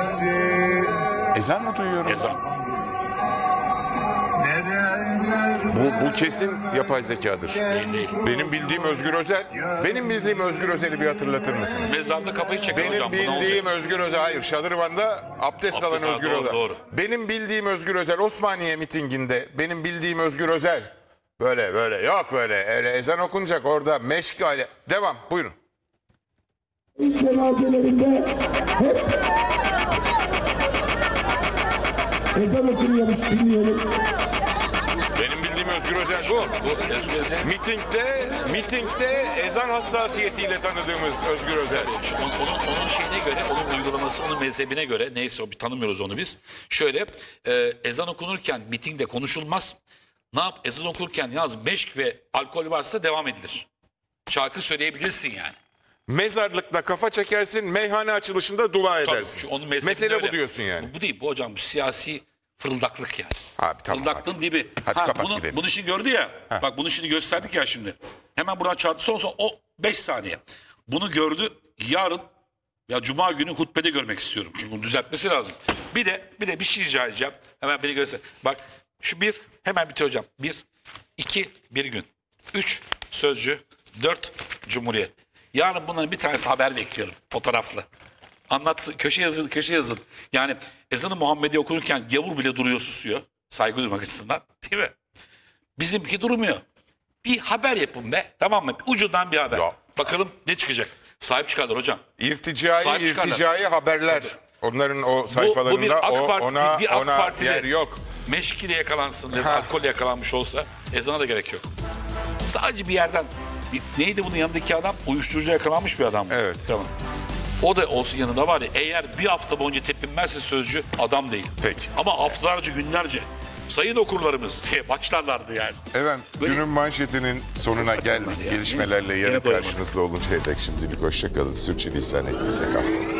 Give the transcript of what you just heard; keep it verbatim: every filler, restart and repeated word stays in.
Ezan mı duyuyorum? Ezan. Bu, bu kesin yapay zekadır. Değil, değil. Benim bildiğim Özgür Özel. Benim bildiğim Özgür Özel'i bir hatırlatır mısınız? Mezarda kafayı çeker Benim hocam. Bu ne bildiğim olacak? Özgür Özel, hayır Şadırvan'da abdest Abdest alan alan, Özgür doğru, Özel. doğru. Benim bildiğim Özgür Özel Osmaniye mitinginde, benim bildiğim Özgür Özel. Böyle böyle yok böyle öyle ezan okunacak orada meşgale. Devam buyurun. Cenazelerinde hep ezan okunuyormuş, dinleyelim. Benim bildiğim Özgür Özel bu. Bu Özgür Özel. Mitingde, mitingde ezan hassasiyetiyle tanıdığımız Özgür Özel. Onun, onun, onun şeyine göre, onun uygulaması, onun mezhebine göre, neyse o bir tanımıyoruz onu biz. Şöyle, e, ezan okunurken mitingde konuşulmaz. Ne yap? Ezan okurken yalnız meşk ve alkol varsa devam edilir. Şarkı söyleyebilirsin yani. Mezarlıkta kafa çekersin, meyhane açılışında dua Tabii, edersin. şu onun mezhebinde Mesele öyle. bu diyorsun yani. Bu, bu değil bu hocam, bu siyasi fırıldaklık yani. Abi tamam Fırıldaklığın hadi. dibi. Hadi kapat bunu, gidelim. Bunu şimdi gördü ya. Ha. Bak bunu şimdi gösterdik ya şimdi. Hemen buradan çarptı son son o beş saniye. Bunu gördü. Yarın ya cuma günü hutbede görmek istiyorum. Çünkü bunu düzeltmesi lazım. Bir de bir de bir şey rica edeceğim. Hemen beni göster. Bak şu bir hemen bitiyor hocam. Bir, iki, bir gün. Üç, Sözcü. Dört, Cumhuriyet. Yarın bunların bir tanesi haber bekliyorum. Fotoğraflı. Anlatsın. Köşe yazın, köşe yazın. Yani ezanı Muhammedi okunurken gavur bile duruyor, susuyor. Saygı duymak açısından. Değil mi? Bizimki durmuyor. Bir haber yapın be. Tamam mı? Ucundan bir haber. Ya. Bakalım ne çıkacak. Sahip çıkarlar hocam. İrticai, Sahip çıkarlar. irticai haberler. Onların o sayfalarında bu bir AK o- Parti- ona, bir AK ona Partili yer yok. Meşkiyle yakalansın, ya da Ha. alkolle yakalanmış olsa ezana da gerek yok. Sadece bir yerden, bir- neydi bunun yanındaki adam? Uyuşturucu yakalanmış bir adam. Evet. Tamam. O da olsun yanında var ya, eğer bir hafta boyunca tepinmezse Sözcü adam değil. Peki. Ama haftalarca, günlerce sayın okurlarımız diye başlarlardı yani. Efendim Böyle- günün manşetinin sonuna geldik. Yani. Gelişmelerle Neyse, yarın yine doyamadım. karşınızda oluncaya dek şimdilik hoşçakalın. Sürçülisan ettiysek affola.